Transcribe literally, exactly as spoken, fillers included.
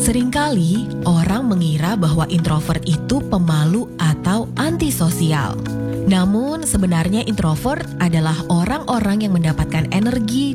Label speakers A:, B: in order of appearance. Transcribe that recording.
A: Seringkali orang mengira bahwa introvert itu pemalu atau antisosial. Namun sebenarnya introvert adalah orang-orang yang mendapatkan energi